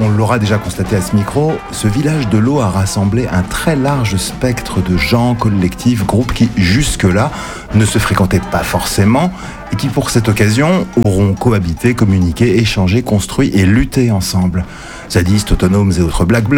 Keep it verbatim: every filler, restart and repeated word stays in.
on l'aura déjà constaté à ce micro, ce village de l'eau a rassemblé un très large spectre de gens, collectifs, groupes qui, jusque-là, ne se fréquentaient pas forcément et qui, pour cette occasion, auront cohabité, communiqué, échangé, construit et lutté ensemble. Zadistes, autonomes et autres black blocs,